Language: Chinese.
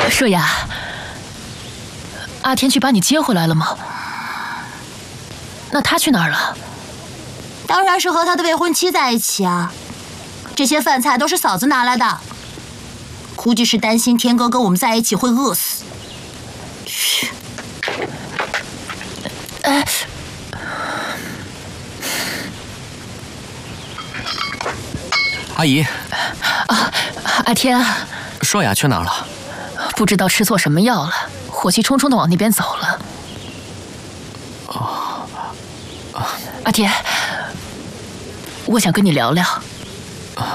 硕雅，阿天去把你接回来了吗？那他去哪儿了？ 当然是和他的未婚妻在一起啊。这些饭菜都是嫂子拿来的，估计是担心天哥跟我们在一起会饿死。嘘。 阿姨。 阿天啊， 硕雅去哪儿了？ 不知道吃错什么药了，火气冲冲的往那边走了。阿天，我想跟你聊聊。